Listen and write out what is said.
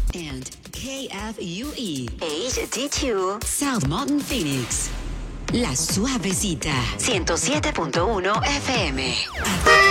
and KFUE HD2 South Mountain, Phoenix. La Suavecita 107.1 FM.